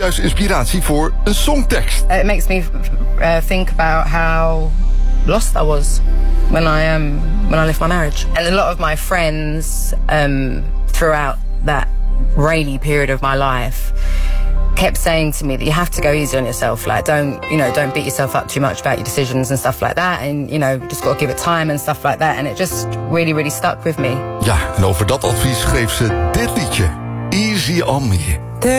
juist inspiratie voor een songtekst. It makes me think about how lost I was when I left my marriage. And a lot of my friends throughout that rainy period of my life kept saying to me that you have to go easy on yourself. Like, don't beat yourself up too much about your decisions and stuff like that. And, just got to give it time and stuff like that. And it just really, really stuck with me. Ja, en over dat advies schreef ze dit liedje. Easy on me.